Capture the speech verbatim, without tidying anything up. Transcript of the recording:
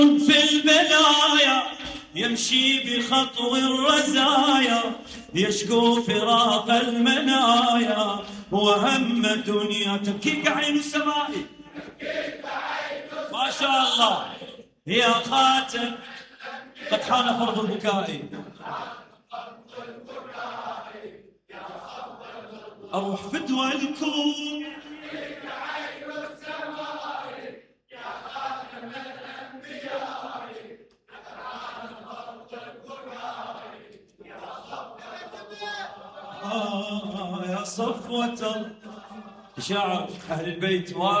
في البلايا يمشي بخطو الرزايا يشكو فراق المنايا وهم دنيا تبكيك عين السماء. ما شاء الله يا خاتم قد حان فرض البكاء. اروح فدوى الكون آه يا صفوة شعر أهل البيت.